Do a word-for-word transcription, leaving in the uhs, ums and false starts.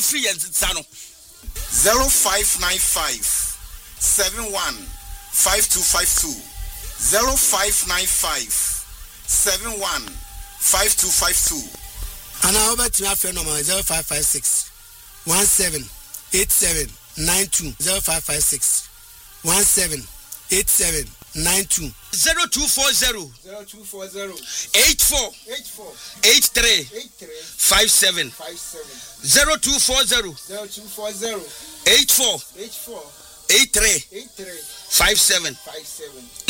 free and Zano. zero five nine five seven one five two five two. zero five nine five seven one five two five two. And I over to my phone number zero five five six one seven eight seven nine two. zero five five six one seven eight seven nine two. zero two four zero zero two four zero eight four eight four eight three eight three five seven five seven zero two four zero zero two four zero eight four eight four eight three eight three five seven five seven.